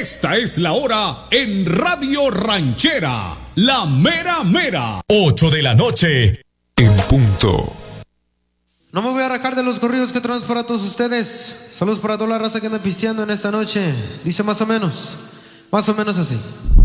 Esta es la hora en Radio Ranchera, la mera mera. 8 de la noche en punto. No me voy a arrancar de los corridos que traemos para todos ustedes. Saludos para toda la raza que anda pisteando en esta noche. Dice más o menos así.